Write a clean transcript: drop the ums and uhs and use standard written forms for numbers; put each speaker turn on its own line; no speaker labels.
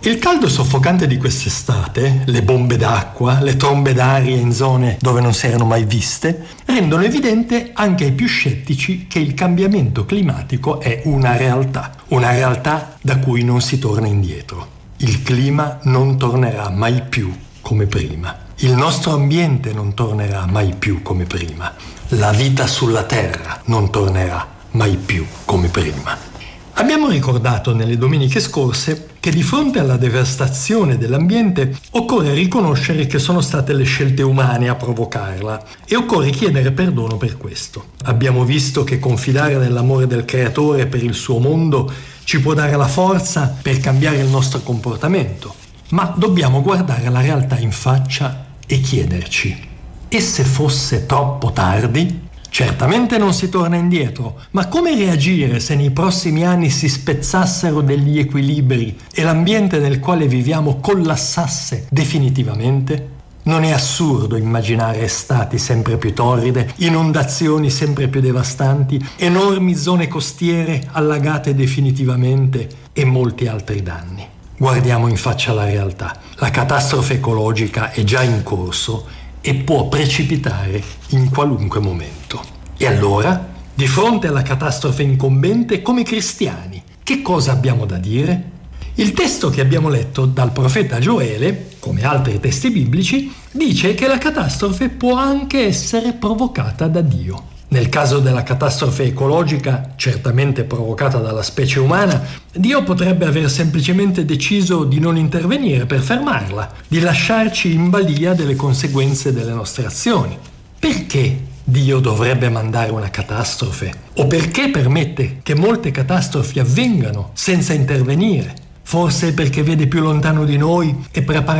Il caldo soffocante di quest'estate, le bombe d'acqua, le trombe d'aria in zone dove non si erano mai viste, rendono evidente anche ai più scettici che il cambiamento climatico è una realtà da cui non si torna indietro. Il clima non tornerà mai più come prima. Il nostro ambiente non tornerà mai più come prima. La vita sulla Terra non tornerà mai più come prima. Abbiamo ricordato nelle domeniche scorse che di fronte alla devastazione dell'ambiente occorre riconoscere che sono state le scelte umane a provocarla e occorre chiedere perdono per questo. Abbiamo visto che confidare nell'amore del Creatore per il suo mondo ci può dare la forza per cambiare il nostro comportamento, ma dobbiamo guardare la realtà in faccia e chiederci: e se fosse troppo tardi? Certamente non si torna indietro, ma come reagire se nei prossimi anni si spezzassero degli equilibri e l'ambiente nel quale viviamo collassasse definitivamente? Non è assurdo immaginare estati sempre più torride, inondazioni sempre più devastanti, enormi zone costiere allagate definitivamente e molti altri danni. Guardiamo in faccia la realtà. La catastrofe ecologica è già in corso e può precipitare in qualunque momento. E allora, di fronte alla catastrofe incombente, come cristiani, che cosa abbiamo da dire? Il testo che abbiamo letto dal profeta Gioele, come altri testi biblici, dice che la catastrofe può anche essere provocata da Dio. Nel caso della catastrofe ecologica, certamente provocata dalla specie umana, Dio potrebbe aver semplicemente deciso di non intervenire per fermarla, di lasciarci in balia delle conseguenze delle nostre azioni. Perché Dio dovrebbe mandare una catastrofe? O perché permette che molte catastrofi avvengano senza intervenire? Forse perché vede più lontano di noi e prepara